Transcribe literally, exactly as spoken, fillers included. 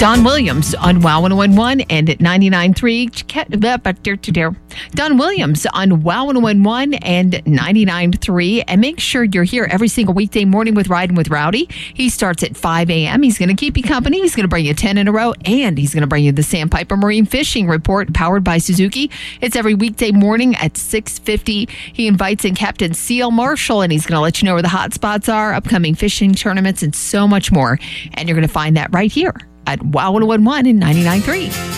Don Williams on Wow one oh one point one and at ninety-nine point three. Don Williams on Wow one oh one point one and ninety-nine point three. And make sure you're here every single weekday morning with Riding with Rowdy. He starts at five a.m. He's going to keep you company. He's going to bring you ten in a row. And he's going to bring you the Sandpiper Marine Fishing Report powered by Suzuki. It's every weekday morning at six fifty. He invites in Captain Seal Marshall, and he's going to let you know where the hot spots are, upcoming fishing tournaments, and so much more. And you're going to find that right here at Wow one oh one point one and ninety-nine point three.